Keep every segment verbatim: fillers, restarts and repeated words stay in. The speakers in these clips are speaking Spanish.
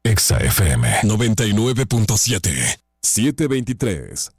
Exa F M noventa y nueve punto siete, setecientos veintitrés.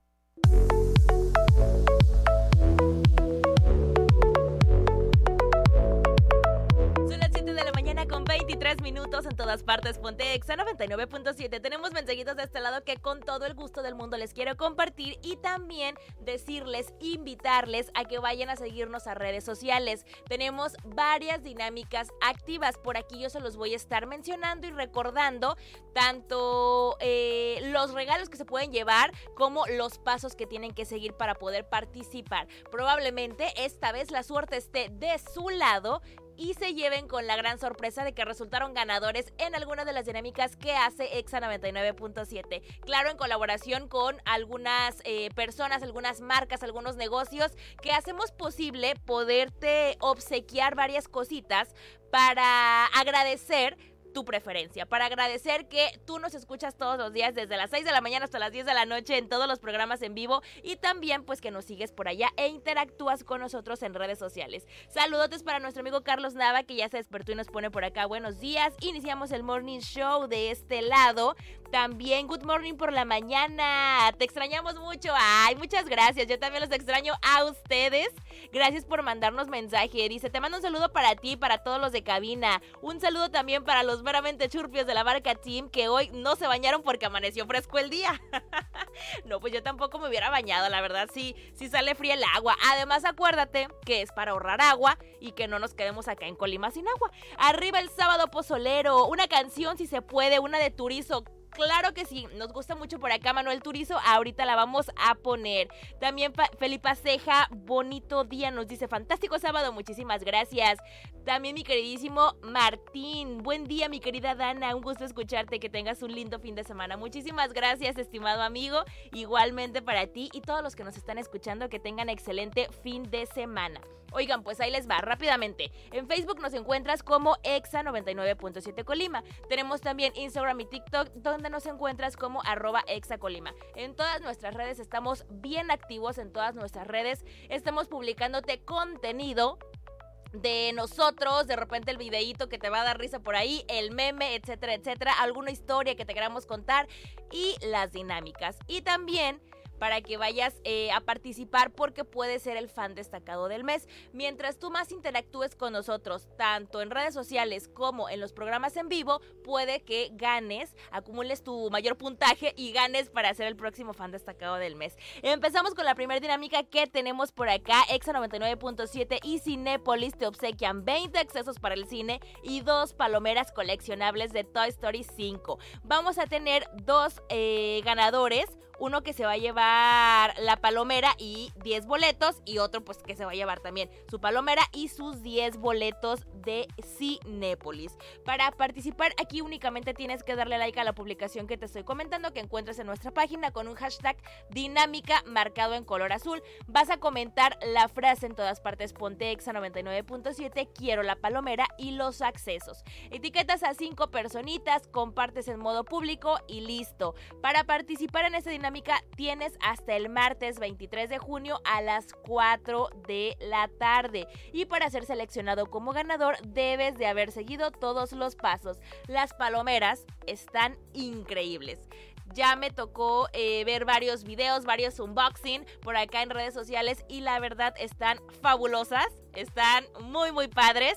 veintitrés minutos en todas partes. Ponte Exa noventa y nueve punto siete. Tenemos mensajitos de este lado que con todo el gusto del mundo les quiero compartir y también decirles, invitarles a que vayan a seguirnos a redes sociales. Tenemos varias dinámicas activas. Por aquí yo se los voy a estar mencionando y recordando tanto eh, los regalos que se pueden llevar como los pasos que tienen que seguir para poder participar. Probablemente esta vez la suerte esté de su lado y se lleven con la gran sorpresa de que resultaron ganadores en alguna de las dinámicas que hace Exa noventa y nueve punto siete. Claro, en colaboración con algunas eh, personas, algunas marcas, algunos negocios que hacemos posible poderte obsequiar varias cositas para agradecer tu preferencia, para agradecer que tú nos escuchas todos los días desde las seis de la mañana hasta las diez de la noche en todos los programas en vivo y también pues que nos sigues por allá e interactúas con nosotros en redes sociales. Saludotes para nuestro amigo Carlos Nava que ya se despertó y nos pone por acá buenos días. Iniciamos el morning show de este lado. También good morning por la mañana. Te extrañamos mucho. Ay, muchas gracias. Yo también los extraño a ustedes. Gracias por mandarnos mensaje. Dice, te mando un saludo para ti, para todos los de cabina. Un saludo también para los veramente churpios de la Barca Team que hoy no se bañaron porque amaneció fresco el día. No, pues yo tampoco me hubiera bañado, la verdad sí, sí sale fría el agua. Además acuérdate que es para ahorrar agua y que no nos quedemos acá en Colima sin agua. Arriba el sábado pozolero, una canción si se puede, una de Turizo. Claro que sí, nos gusta mucho por acá Manuel Turizo, ahorita la vamos a poner. También pa- Felipa Ceja, bonito día, nos dice, fantástico sábado, muchísimas gracias. También mi queridísimo Martín, buen día mi querida Dana, un gusto escucharte, que tengas un lindo fin de semana. Muchísimas gracias, estimado amigo, igualmente para ti y todos los que nos están escuchando, que tengan excelente fin de semana. Oigan, pues ahí les va, rápidamente. En Facebook nos encuentras como Exa noventa y nueve punto siete Colima. Tenemos también Instagram y TikTok, donde nos encuentras como arroba Exa Colima. En todas nuestras redes estamos bien activos, en todas nuestras redes estamos publicándote contenido de nosotros, de repente el videíto que te va a dar risa por ahí, el meme, etcétera, etcétera, alguna historia que te queramos contar y las dinámicas. Y también para que vayas eh, a participar porque puedes ser el fan destacado del mes. Mientras tú más interactúes con nosotros, tanto en redes sociales como en los programas en vivo, puede que ganes, acumules tu mayor puntaje y ganes para ser el próximo fan destacado del mes. Empezamos con la primera dinámica que tenemos por acá. Exa noventa y nueve punto siete y Cinépolis te obsequian veinte accesos para el cine y dos palomeras coleccionables de Toy Story cinco. Vamos a tener dos eh, ganadores. Uno que se va a llevar la palomera y diez boletos y otro pues que se va a llevar también su palomera y sus diez boletos de Cinépolis. Para participar aquí únicamente tienes que darle like a la publicación que te estoy comentando, que encuentras en nuestra página con un hashtag dinámica marcado en color azul. Vas a comentar la frase en todas partes, ponte Exa noventa y nueve punto siete, quiero la palomera y los accesos. Etiquetas a cinco personitas, compartes en modo público y listo. Para participar en esta dinámica tienes hasta el martes veintitrés de junio a las cuatro de la tarde. Y para ser seleccionado como ganador debes de haber seguido todos los pasos. Las palomeras están increíbles. Ya me tocó eh, ver varios videos, varios unboxing por acá en redes sociales y la verdad están fabulosas, están muy muy padres.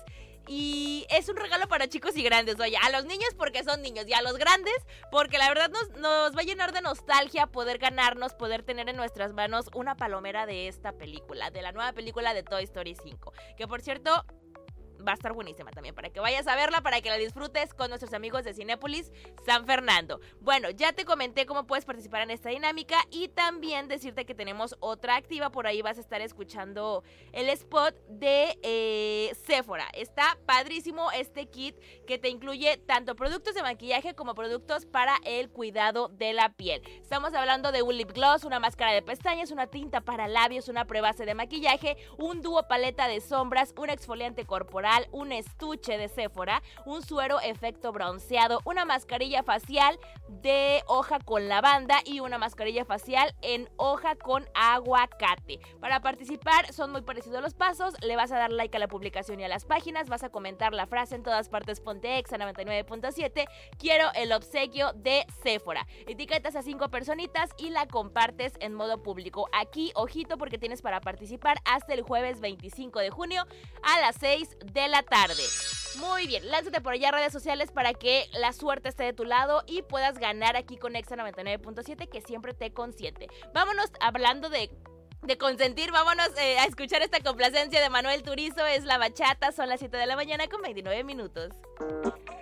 Y es un regalo para chicos y grandes, oye, a los niños porque son niños y a los grandes porque la verdad nos, nos va a llenar de nostalgia poder ganarnos, poder tener en nuestras manos una palomera de esta película, de la nueva película de Toy Story cinco, que por cierto va a estar buenísima también, para que vayas a verla, para que la disfrutes con nuestros amigos de Cinépolis San Fernando. Bueno, ya te comenté cómo puedes participar en esta dinámica y también decirte que tenemos otra activa, por ahí vas a estar escuchando el spot de eh, Sephora. Está padrísimo este kit que te incluye tanto productos de maquillaje como productos para el cuidado de la piel. Estamos hablando de un lip gloss, una máscara de pestañas, una tinta para labios, una prebase de maquillaje, un dúo paleta de sombras, un exfoliante corporal, regal, un estuche de Sephora, un suero efecto bronceado, una mascarilla facial de hoja con lavanda y una mascarilla facial en hoja con aguacate. Para participar son muy parecidos los pasos, le vas a dar like a la publicación y a las páginas, vas a comentar la frase en todas partes Ponte Exa noventa y nueve punto siete, quiero el obsequio de Sephora. Etiquetas a cinco personitas y la compartes en modo público. Aquí, ojito, porque tienes para participar hasta el jueves veinticinco de junio a las seis de la tarde. Muy bien, lánzate por allá a redes sociales para que la suerte esté de tu lado y puedas ganar aquí con Exa noventa y nueve punto siete, que siempre te consiente. Vámonos hablando de... De consentir, vámonos eh, a escuchar esta complacencia de Manuel Turizo, es La Bachata, son las siete de la mañana con veintinueve minutos.